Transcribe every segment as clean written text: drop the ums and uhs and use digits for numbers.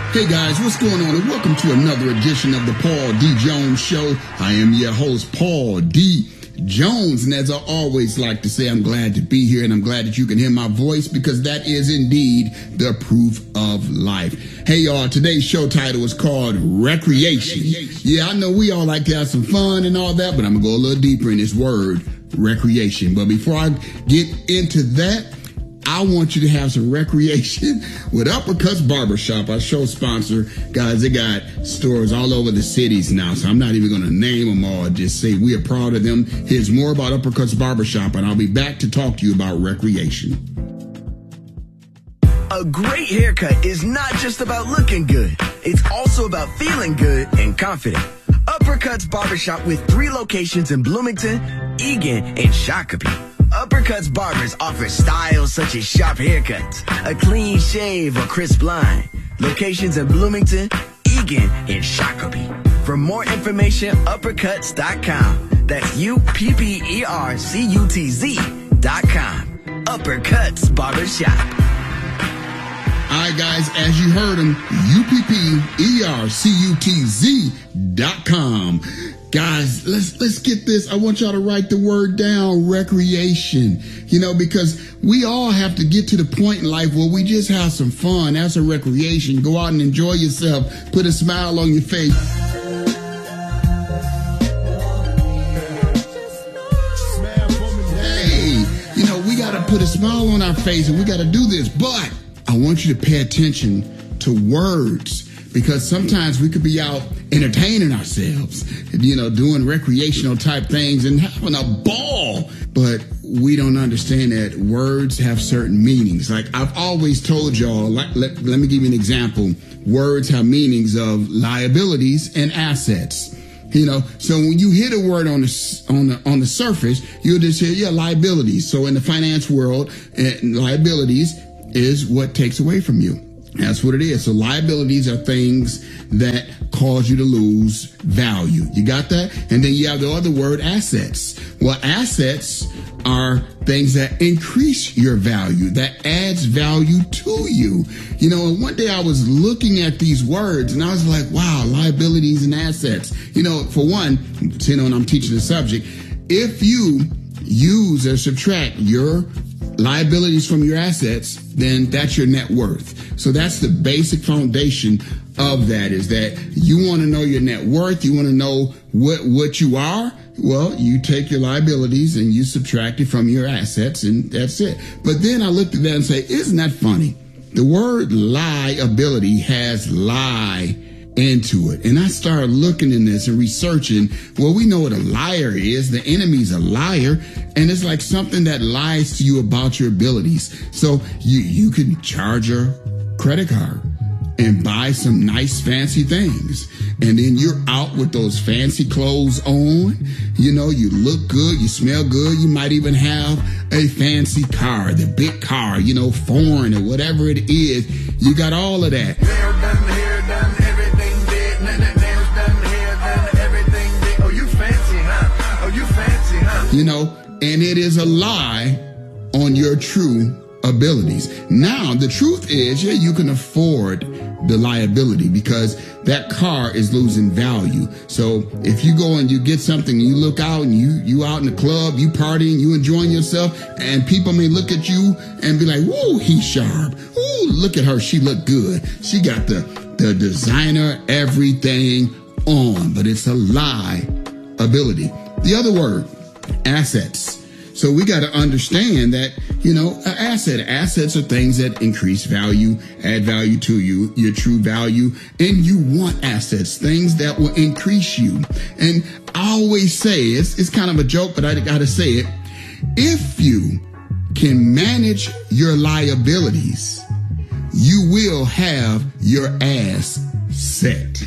Hey guys, what's going on? And welcome to another edition of the Paul D. Jones Show. I am your host, Paul D. Jones. And as I always like to say, I'm glad to be here and I'm glad that you can hear my voice because that is indeed the proof of life. Hey y'all, today's show title is called Recreation. Yeah, I know we all like to have some fun and all that, but I'm going to go a little deeper in this word, recreation. But before I get into that, I want you to have some recreation with Uppercuts Barbershop, our show sponsor. Guys, they got stores all over the cities now, so I'm not even going to name them all. Just say we are proud of them. Here's more about Uppercuts Barbershop, and I'll be back to talk to you about recreation. A great haircut is not just about looking good. It's also about feeling good and confident. Uppercuts Barbershop with 3 locations in Bloomington, Eagan, and Shakopee. Uppercuts Barbers offer styles such as sharp haircuts, a clean shave, or crisp line. Locations in Bloomington, Eagan, and Shakopee. For more information, uppercuts.com. That's UPPERCUTZ.com. Uppercuts Barbershop. All right, guys, as you heard them, UPPERCUTZ.com. Guys, let's get this. I want y'all to write the word down, recreation. You know, because we all have to get to the point in life where we just have some fun. That's a recreation. Go out and enjoy yourself. Put a smile on your face. Hey, you know, we got to put a smile on our face and we got to do this. But I want you to pay attention to words. Because sometimes we could be out entertaining ourselves, you know, doing recreational type things and having a ball. But we don't understand that words have certain meanings. Like I've always told y'all, let me give you an example. Words have meanings of liabilities and assets. You know, so when you hit a word on the surface, you'll just hear, yeah, liabilities. So in the finance world, liabilities is what takes away from you. That's what it is. So liabilities are things that cause you to lose value. You got that? And then you have the other word, assets. Well, assets are things that increase your value, that adds value to you. You know, and one day I was looking at these words and I was like, wow, liabilities and assets. You know, for one, you know, and I'm teaching the subject, if you use or subtract your liabilities from your assets, then that's your net worth. So that's the basic foundation of that, is that you want to know your net worth. You want to know what you are. Well, you take your liabilities and you subtract it from your assets, and that's it. But then I looked at that and say, isn't that funny? The word liability has lie into it. And I started looking in this and researching. Well, we know what a liar is. The enemy's a liar. And it's like something that lies to you about your abilities. So you can charge your credit card and buy some nice fancy things. And then you're out with those fancy clothes on. You know, you look good. You smell good. You might even have a fancy car, the big car, you know, foreign or whatever it is. You got all of that. Hair done, everything did. Nails done, hair done, everything did. Oh, you fancy, huh? Oh, you fancy, huh? You know, and it is a lie on your true abilities. Now, the truth is, yeah, you can afford the liability because that car is losing value. So if you go and you get something, you look out and you out in the club, you partying, you enjoying yourself, and people may look at you and be like, whoa, he's sharp. Ooh, look at her. She look good. She got the designer everything on, but it's a liability. The other word, assets. So we got to understand that, you know, assets are things that increase value, add value to you, your true value, and you want assets, things that will increase you. And I always say, it's kind of a joke, but I got to say it. If you can manage your liabilities, you will have your ass set.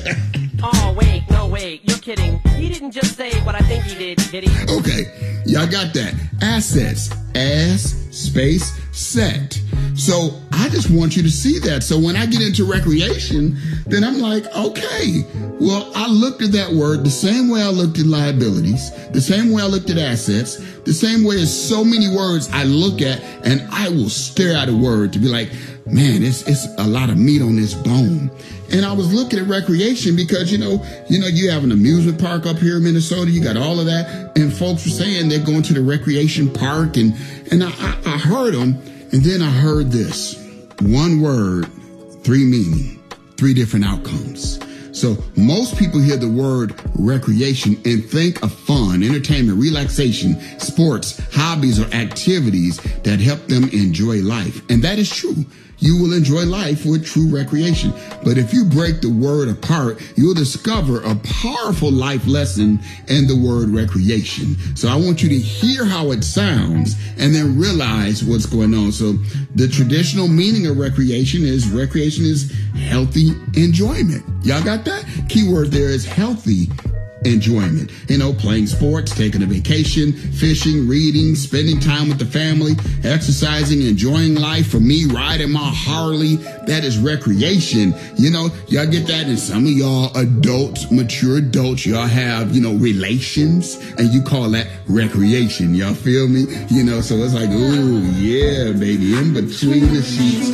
Oh, wait, no, wait, you're kidding. He didn't just say what I think he did he? Okay, y'all got that. Assets, ass, space, set. So I just want you to see that. So when I get into recreation, then I'm like, okay, well, I looked at that word the same way I looked at liabilities, the same way I looked at assets, the same way as so many words I look at, and I will stare at a word to be like, man, it's a lot of meat on this bone. And I was looking at recreation because, you have an amusement park up here in Minnesota. You got all of that. And folks were saying they're going to the recreation park. And I heard them. And then I heard this. One word, three meaning, three different outcomes. So most people hear the word recreation and think of fun, entertainment, relaxation, sports, hobbies, or activities that help them enjoy life. And that is true. You will enjoy life with true recreation. But if you break the word apart, you'll discover a powerful life lesson in the word recreation. So I want you to hear how it sounds and then realize what's going on. So the traditional meaning of recreation is healthy enjoyment. Y'all got that? Keyword there is healthy enjoyment. Playing sports, taking a vacation, fishing, reading, spending time with the family, exercising, enjoying life. For me, riding my Harley, that is recreation. Y'all get that? And some of y'all adults, mature adults, y'all have, relations, and you call that recreation. Y'all feel me? So it's like, ooh, yeah, baby, in between the sheets,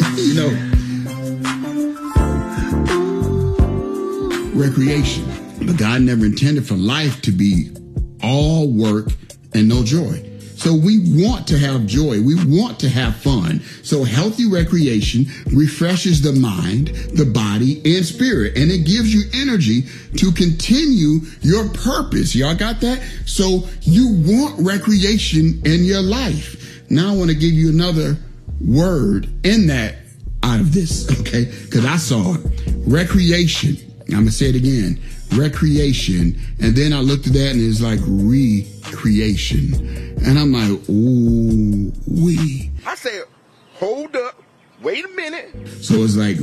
recreation. But God never intended for life to be all work and no joy. So we want to have joy. We want to have fun. So healthy recreation refreshes the mind, the body, and spirit. And it gives you energy to continue your purpose. Y'all got that? So you want recreation in your life. Now I want to give you another word in that out of this, okay? Because I saw it. Recreation. I'm going to say it again. Recreation. And then I looked at that and it's like recreation. And I'm like, ooh, wee. I said, hold up. Wait a minute. So it's like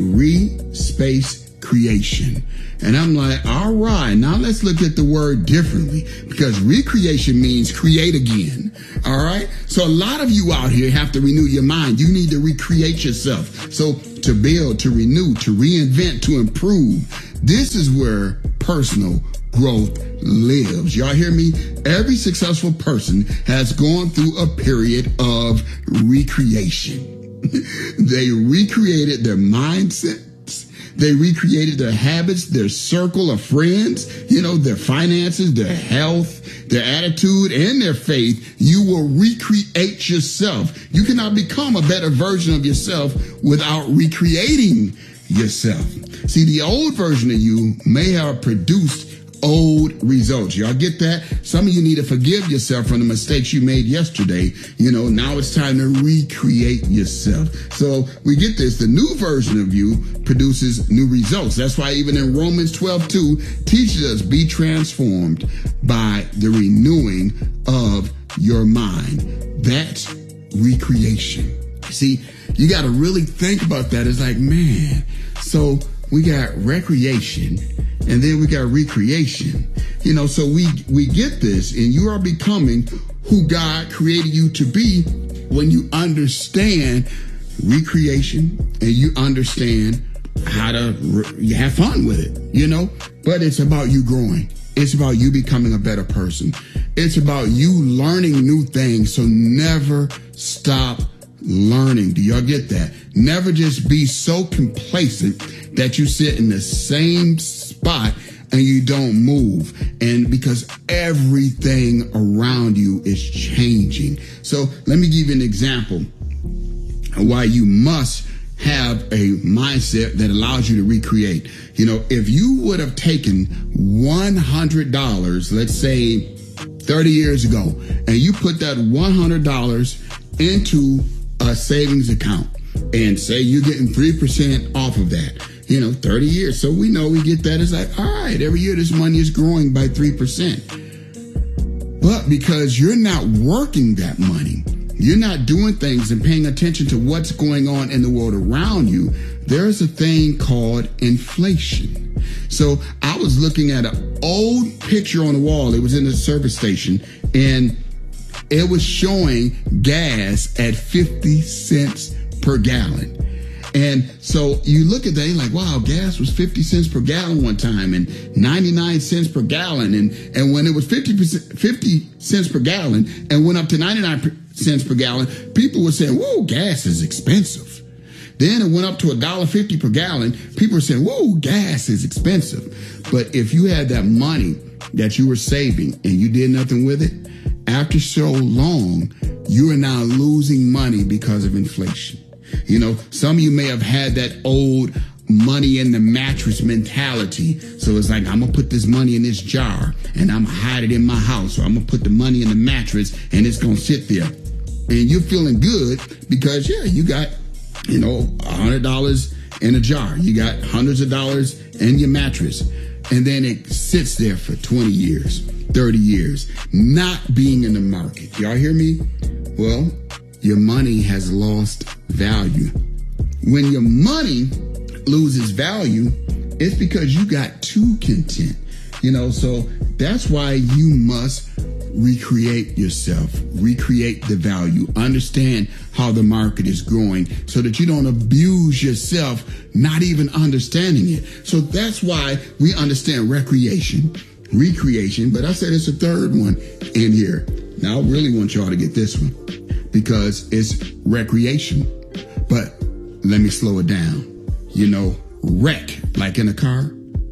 space creation. And I'm like, all right, now let's look at the word differently, because recreation means create again. All right. So a lot of you out here have to renew your mind. You need to recreate yourself. So to build, to renew, to reinvent, to improve. This is where personal growth lives. Y'all hear me? Every successful person has gone through a period of recreation. They recreated their mindsets. They recreated their habits, their circle of friends, their finances, their health, their attitude, and their faith. You will recreate yourself. You cannot become a better version of yourself without recreating yourself. See, the old version of you may have produced old results. Y'all get that? Some of you need to forgive yourself from the mistakes you made yesterday. Now it's time to recreate yourself. So we get this. The new version of you produces new results. That's why even in Romans 12:2 teaches us, be transformed by the renewing of your mind. That's recreation. See, you got to really think about that. It's like, man, so we got recreation and then we got recreation. So we get this, and you are becoming who God created you to be when you understand recreation and you understand how to have fun with it, but it's about you growing. It's about you becoming a better person. It's about you learning new things. So never stop learning. Do y'all get that? Never just be so complacent that you sit in the same spot and you don't move. And because everything around you is changing. So let me give you an example of why you must have a mindset that allows you to recreate. If you would have taken $100, let's say 30 years ago, and you put that $100 into a savings account and say you're getting 3% off of that, 30 years. So we know we get that. It's like, all right, every year this money is growing by 3%. But because you're not working that money, you're not doing things and paying attention to what's going on in the world around you, there's a thing called inflation. So I was looking at an old picture on the wall. It was in the service station, and it was showing gas at 50 cents per gallon. And so you look at that, you're like, wow, gas was 50 cents per gallon one time and 99 cents per gallon. And when it was 50 cents per gallon and went up to 99 cents per gallon, people were saying, whoa, gas is expensive. Then it went up to $1.50 per gallon. People were saying, whoa, gas is expensive. But if you had that money that you were saving and you did nothing with it, after so long, you are now losing money because of inflation. You know, some of you may have had that old money in the mattress mentality. So it's like, I'm going to put this money in this jar and I'm going to hide it in my house. Or I'm going to put the money in the mattress and it's going to sit there. And you're feeling good because, yeah, you got, you know, $100 in a jar. You got hundreds of dollars in your mattress. And then it sits there for 20 years, 30 years, not being in the market. Y'all hear me? Well, your money has lost value. When your money loses value, it's because you got too content. You know, so that's why you must recreate yourself, recreate the value, understand how the market is growing so that you don't abuse yourself, not even understanding it. So that's why we understand recreation, but I said it's a third one in here. Now I really want y'all to get this one because it's recreation. But let me slow it down. You know, wreck, like in a car,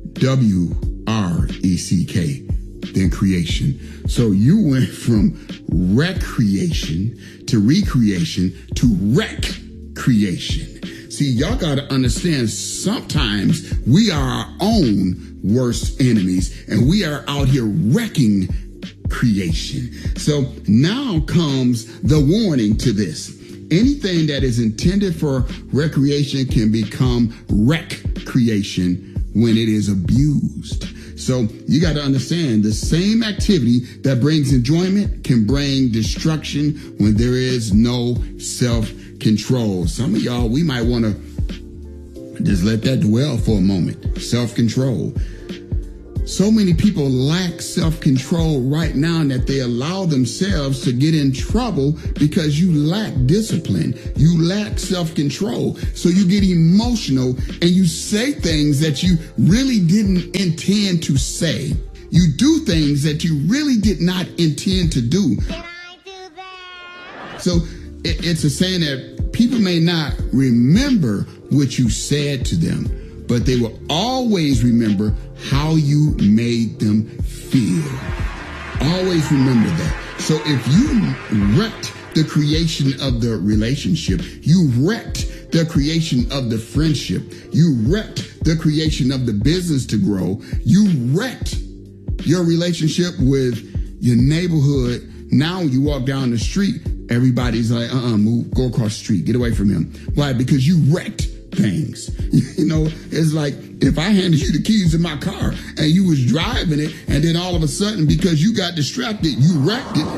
W-R-E-C-K, then creation. So you went from recreation to recreation to wreck creation. See, y'all got to understand sometimes we are our own worst enemies and we are out here wrecking creation. So now comes the warning to this. Anything that is intended for recreation can become recreation when it is abused. So you got to understand the same activity that brings enjoyment can bring destruction when there is no self-control. Some of y'all, we might want to just let that dwell for a moment. Self-control. So many people lack self-control right now that they allow themselves to get in trouble because you lack discipline. You lack self-control. So you get emotional and you say things that you really didn't intend to say. You do things that you really did not intend to do. Can I do that? So it's a saying that people may not remember what you said to them, but they will always remember how you made them feel. Always remember that. So if you wrecked the creation of the relationship, you wrecked the creation of the friendship, you wrecked the creation of the business to grow, you wrecked your relationship with your neighborhood. Now you walk down the street, everybody's like, move, go across the street, get away from him. Why? Because you wrecked things. You know, it's like if I handed you the keys to my car and you was driving it and then all of a sudden because you got distracted, you wrecked it.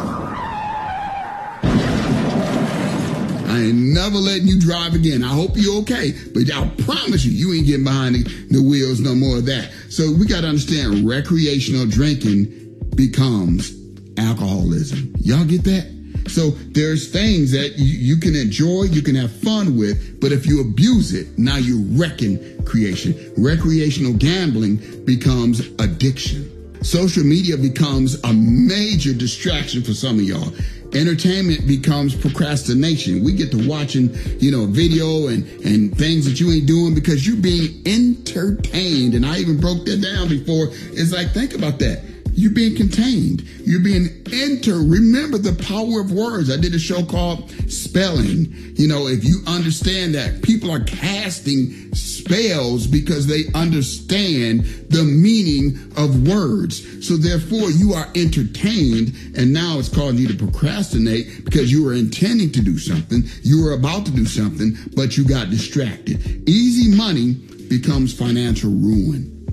I ain't never letting you drive again. I hope you're okay, but I promise you, you ain't getting behind the wheels no more of that. So we got to understand recreational drinking becomes alcoholism. Y'all get that? So there's things that you can enjoy, you can have fun with, but if you abuse it, now you're wrecking creation. Recreational gambling becomes addiction. Social media becomes a major distraction for some of y'all. Entertainment becomes procrastination. We get to watching, you know, video and things that you ain't doing because you're being entertained. And I even broke that down before. It's like, think about that. You're being contained. You're being remember the power of words. I did a show called Spelling. You know, if you understand that people are casting spells because they understand the meaning of words. So therefore you are entertained and now it's causing you to procrastinate because you were intending to do something. You were about to do something, but you got distracted. Easy money becomes financial ruin.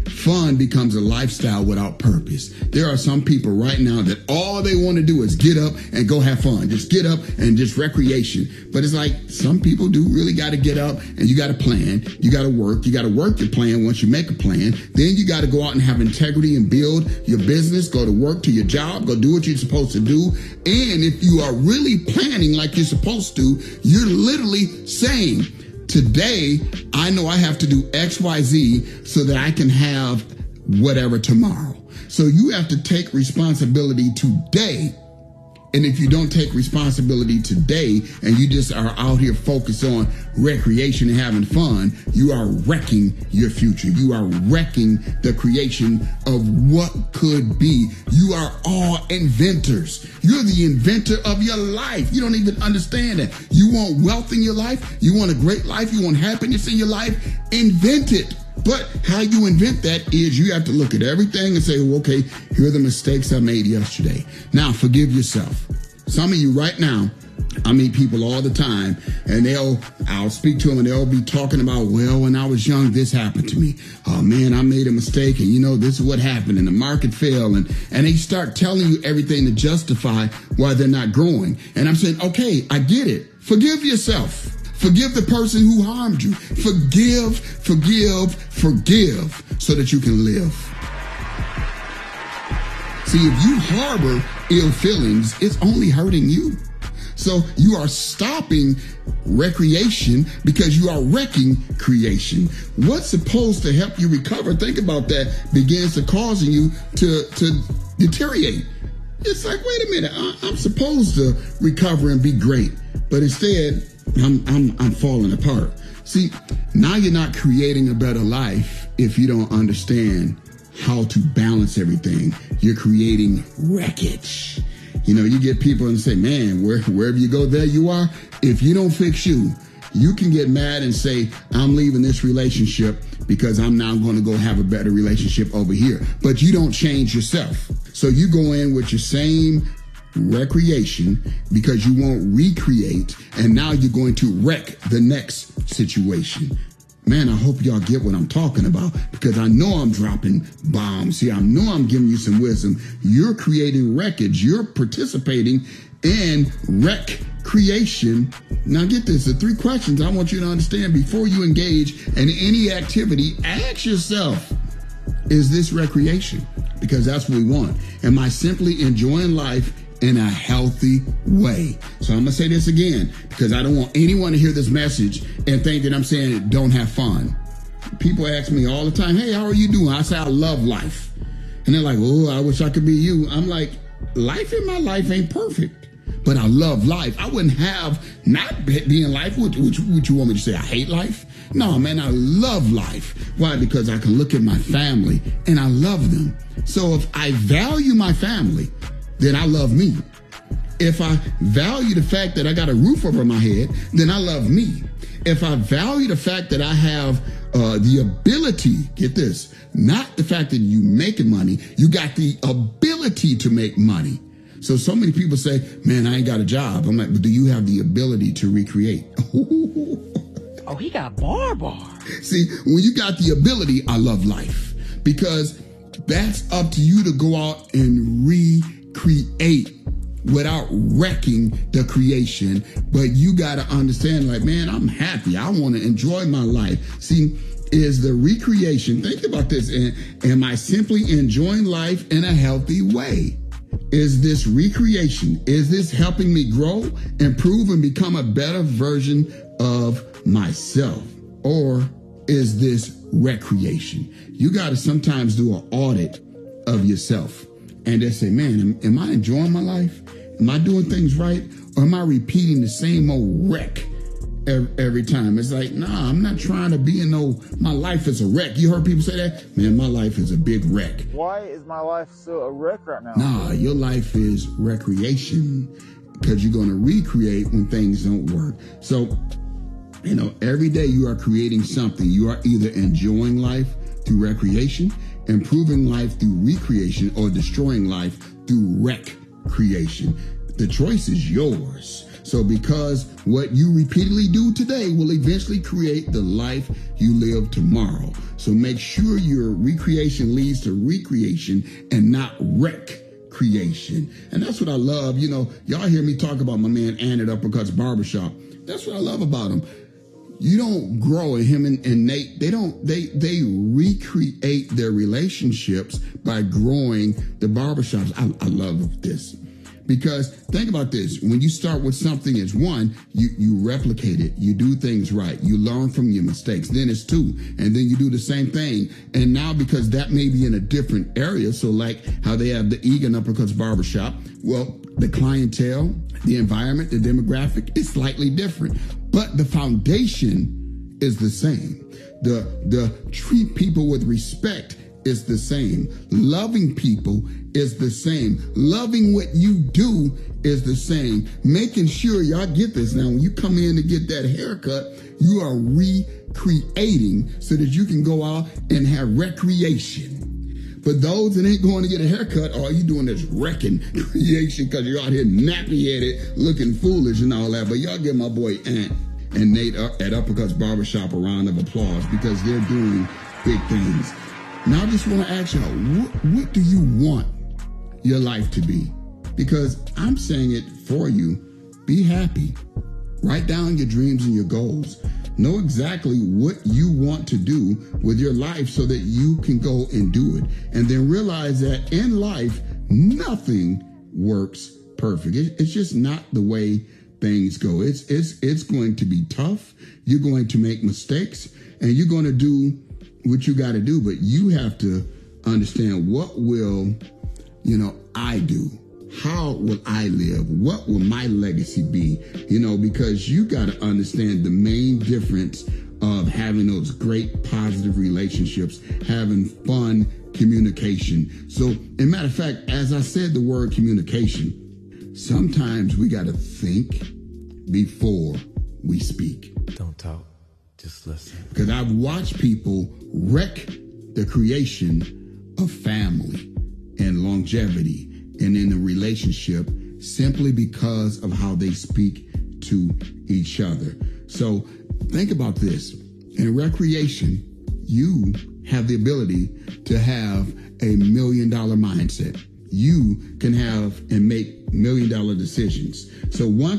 fun becomes a lifestyle without purpose. There are some people right now that all they want to do is get up and go have fun. Just get up and just recreation. But it's like some people do really got to get up and you got to plan. You got to work. You got to work your plan once you make a plan. Then you got to go out and have integrity and build your business. Go to work, to your job. Go do what you're supposed to do. And if you are really planning like you're supposed to, you're literally saying, today, I know I have to do X, Y, Z so that I can have whatever tomorrow. So you have to take responsibility today. And if you don't take responsibility today and you just are out here focused on recreation and having fun, you are wrecking your future. You are wrecking the creation of what could be. You are all inventors. You're the inventor of your life. You don't even understand that. You want wealth in your life. You want a great life. You want happiness in your life. Invent it. But how you invent that is you have to look at everything and say, well, okay, here are the mistakes I made yesterday. Now, forgive yourself. Some of you right now, I meet people all the time and I'll speak to them and they'll be talking about, well, when I was young, this happened to me. Oh man, I made a mistake and this is what happened and the market fell and they start telling you everything to justify why they're not growing. And I'm saying, okay, I get it. Forgive yourself. Forgive the person who harmed you. Forgive so that you can live. See, if you harbor ill feelings, it's only hurting you. So you are stopping recreation because you are wrecking creation. What's supposed to help you recover, think about that, begins to causing you to deteriorate. It's like, wait a minute, I'm supposed to recover and be great, but instead I'm falling apart. See, now you're not creating a better life if you don't understand how to balance everything. You're creating wreckage. You get people and say, man, wherever you go, there you are. If you don't fix you, you can get mad and say, I'm leaving this relationship because I'm now going to go have a better relationship over here. But you don't change yourself. So you go in with your same recreation because you won't recreate, and now you're going to wreck the next situation. Man, I hope y'all get what I'm talking about because I know I'm dropping bombs here. I know I'm giving you some wisdom. You're creating wreckage. You're participating in wreck creation. Now get this, the 3 questions I want you to understand before you engage in any activity. Ask yourself, is this recreation? Because that's what we want. Am I simply enjoying life in a healthy way? So I'm going to say this again because I don't want anyone to hear this message and think that I'm saying don't have fun. People ask me all the time, hey, how are you doing? I say, I love life. And they're like, oh, I wish I could be you. I'm like, life in my life ain't perfect, but I love life. I wouldn't have not be in life. What you want me to say? I hate life? No, man, I love life. Why? Because I can look at my family and I love them. So if I value my family, then I love me. If I value the fact that I got a roof over my head, then I love me. If I value the fact that I have the ability, get this, not the fact that you making money, you got the ability to make money. So many people say, man, I ain't got a job. I'm like, but do you have the ability to recreate? Oh, he got bar. See, when you got the ability, I love life because that's up to you to go out and recreate without wrecking the creation. But you got to understand, like, man, I'm happy. I want to enjoy my life. See, is the recreation, think about this, am I simply enjoying life in a healthy way? Is this recreation? Is this helping me grow, improve, and become a better version of myself? Or is this recreation? You got to sometimes do an audit of yourself and just say, man, am I enjoying my life? Am I doing things right? Or am I repeating the same old wreck every time? It's like, nah, I'm not trying to be in my life is a wreck. You heard people say that? Man, my life is a big wreck. Why is my life so a wreck right now? Nah, your life is recreation because you're going to recreate when things don't work. So, every day you are creating something. You are either enjoying life through recreation, improving life through recreation, or destroying life through wreck creation. the choice is yours. So because what you repeatedly do today will eventually create the life you live tomorrow. So make sure your recreation leads to recreation and not recreation. And that's what I love. You know, y'all hear me talk about my man Ant at Uppercuts Barbershop. That's what I love about him. You don't grow, and him and Nate, they recreate their relationships by growing the barbershops. I love this. Because think about this, when you start with something as one, you replicate it, you do things right, you learn from your mistakes, then it's two, and then you do the same thing. And now because that may be in a different area, so like how they have the Egan Uppercuts Barbershop, well, the clientele, the environment, the demographic is slightly different, but the foundation is the same. The treat people with respect is the same. Loving people is the same. Loving what you do is the same. Making sure y'all get this now. When you come in to get that haircut, you are recreating so that you can go out and have recreation. For those that ain't going to get a haircut, all you doing is wrecking creation because you're out here nappy-headed, looking foolish and all that. But y'all give my boy Ant and Nate at Uppercuts Barbershop a round of applause because they're doing big things. Now I just want to ask y'all, what do you want your life to be? Because I'm saying it for you. Be happy. Write down your dreams and your goals. Know exactly what you want to do with your life so that you can go and do it. And then realize that in life, nothing works perfect. It's just not the way things go. It's going to be tough. You're going to make mistakes and you're going to do what you got to do, but you have to understand what will, I do? How will I live? What will my legacy be? Because you got to understand the main difference of having those great positive relationships, having fun communication. So, as a matter of fact, as I said the word communication, sometimes we got to think before we speak. Don't talk. Just listen. Because I've watched people wreck the creation of family and longevity and in the relationship simply because of how they speak to each other. So think about this. In recreation, you have the ability to have a $1 million mindset. You can have and make $1 million decisions. So one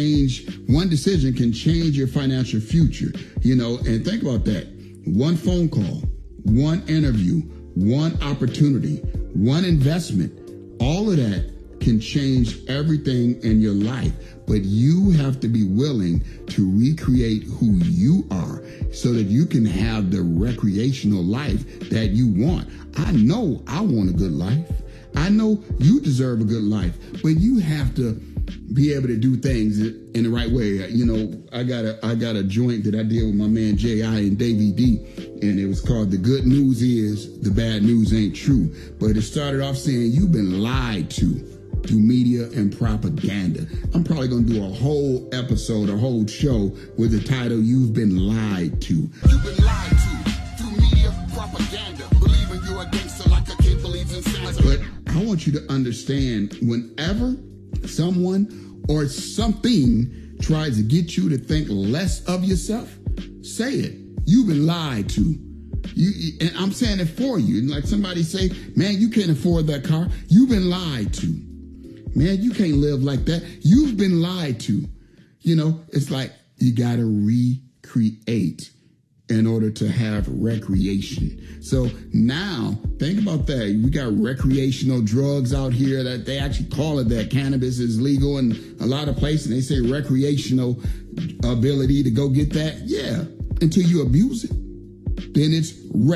decision can change your financial future, and think about that. One phone call, one interview, one opportunity, one investment, all of that can change everything in your life. But you have to be willing to recreate who you are so that you can have the recreational life that you want. I know I want a good life. I know you deserve a good life, but you have to be able to do things in the right way. I got a joint that I did with my man J.I. and Davey D, and it was called The Good News Is, The Bad News Ain't True. But it started off saying you've been lied to through media and propaganda. I'm probably going to do a whole episode, a whole show with the title, You've Been Lied To. You've been lied to through media, propaganda, believing you're a gangster like a kid believes in Santa. But I want you to understand, whenever someone or something tries to get you to think less of yourself, say it. You've been lied to. And I'm saying it for you. Like somebody say, man, you can't afford that car. You've been lied to. Man, you can't live like that. You've been lied to. It's like you got to recreate in order to have recreation. So now think about that. We got recreational drugs out here that they actually call it that. Cannabis is legal in a lot of places. And they say recreational ability to go get that. Yeah. Until you abuse it, then it's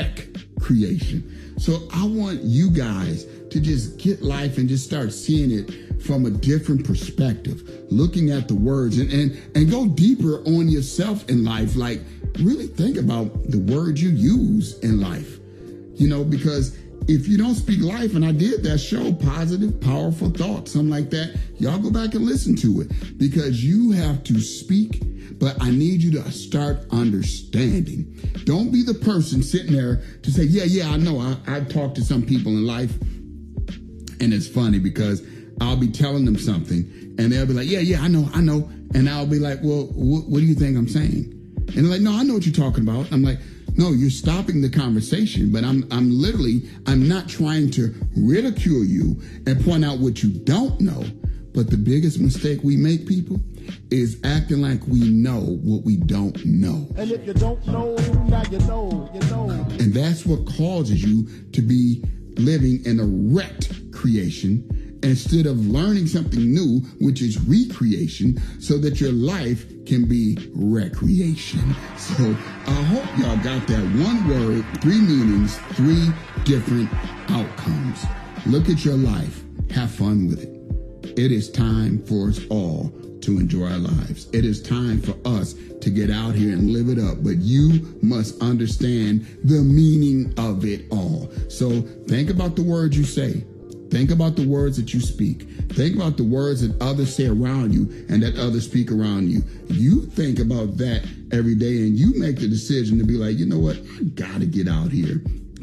recreation. So I want you guys to just get life and just start seeing it from a different perspective, looking at the words and go deeper on yourself in life. Like, really think about the words you use in life, because if you don't speak life, and I did that show, Positive, Powerful Thoughts, something like that, y'all go back and listen to it, because you have to speak, but I need you to start understanding. Don't be the person sitting there to say, yeah, I know. I talk to some people in life, and it's funny because I'll be telling them something, and they'll be like, yeah, I know. And I'll be like, well, what do you think I'm saying? And they're like, no, I know what you're talking about. I'm like, no, you're stopping the conversation, but I'm not trying to ridicule you and point out what you don't know. But the biggest mistake we make, people, is acting like we know what we don't know. And if you don't know, now you know. And that's what causes you to be living in a wrecked creation instead of learning something new, which is recreation, so that your life can be recreation. So I hope y'all got that. One word, 3 meanings, 3 different outcomes. Look at your life. Have fun with it. It is time for us all to enjoy our lives. It is time for us to get out here and live it up. But you must understand the meaning of it all. So think about the words you say. Think about the words that you speak. Think about the words that others say around you and that others speak around you. You think about that every day, and you make the decision to be like, you know what? I got to get out here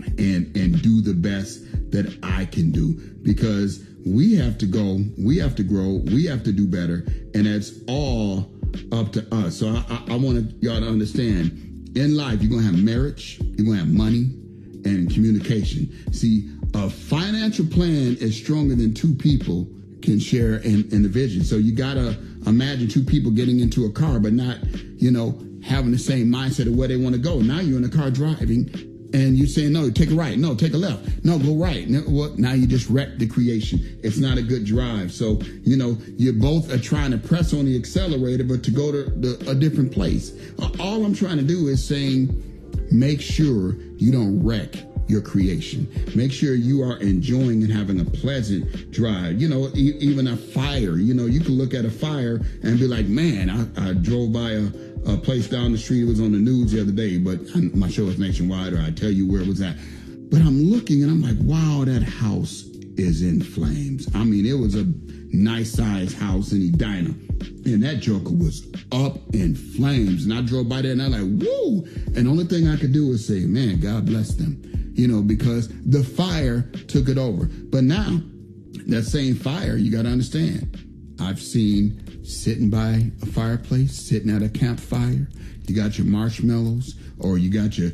and do the best that I can do, because we have to go, we have to grow, we have to do better, and that's all up to us. So I want y'all to understand, in life, you're going to have marriage, you're going to have money, and communication. See, a financial plan is stronger than 2 people can share in the vision. So you got to imagine 2 people getting into a car, but not, having the same mindset of where they want to go. Now you're in the car driving, and you're saying, no, take a right. No, take a left. No, go right. Now you just wrecked the creation. It's not a good drive. So, you both are trying to press on the accelerator, but to go to a different place. All I'm trying to do is saying, make sure you don't wreck your creation. Make sure you are enjoying and having a pleasant drive. Even a fire, you can look at a fire and be like, man, I drove by a place down the street. It was on the news the other day, but my show is nationwide, or I tell you where it was at. But I'm looking and I'm like, wow, that house is in flames. I mean, it was a nice sized house in Edina, and that joker was up in flames. And I drove by there and I'm like, whoa. And the only thing I could do was say, man, God bless them, because the fire took it over. But now that same fire, you got to understand, I've seen sitting by a fireplace, sitting at a campfire. You got your marshmallows, or you got your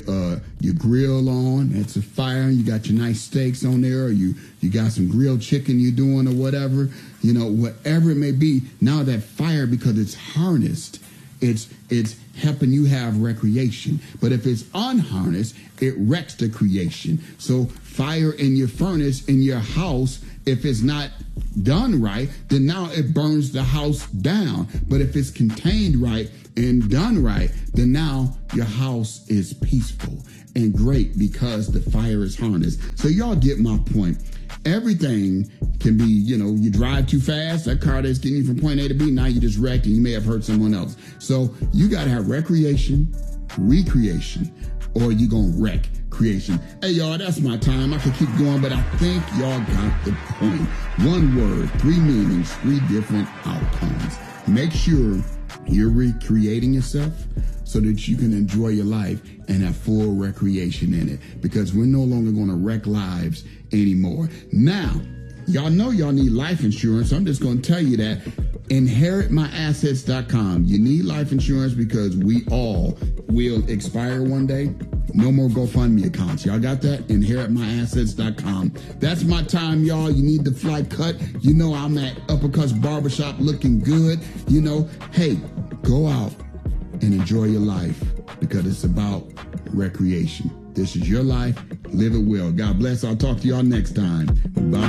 grill on. It's a fire. You got your nice steaks on there, or you got some grilled chicken you're doing, or whatever. Whatever it may be. Now that fire, because it's harnessed, it's helping you have recreation. But if it's unharnessed, it wrecks the creation. So fire in your furnace in your house, if it's not done right, then now it burns the house down. But if it's contained right and done right, then now your house is peaceful and great because the fire is harnessed. So y'all get my point. Everything can be, you drive too fast, that car that's getting you from point A to B, now you just wrecked and you may have hurt someone else. So you got to have recreation, recreation, or you going to wreck creation. Hey, y'all, that's my time. I could keep going, but I think y'all got the point. One word, 3 meanings, 3 different outcomes. Make sure you're recreating yourself so that you can enjoy your life and have full recreation in it, because we're no longer going to wreck lives anymore. Now, y'all know y'all need life insurance. I'm just going to tell you that. InheritMyAssets.com. You need life insurance because we all will expire one day. No more GoFundMe accounts. Y'all got that? InheritMyAssets.com. That's my time, y'all. You need the flight cut. I'm at Uppercuts Barbershop looking good. Hey, go out and enjoy your life, because it's about recreation. This is your life. Live it well. God bless. I'll talk to y'all next time. Bye.